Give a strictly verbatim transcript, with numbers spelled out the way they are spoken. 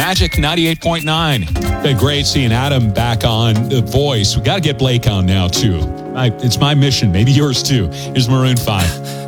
Magic ninety-eight point nine. Been great seeing Adam back on The Voice. We got to get Blake on now, too. I, it's my mission. Maybe yours, too. Here's Maroon five.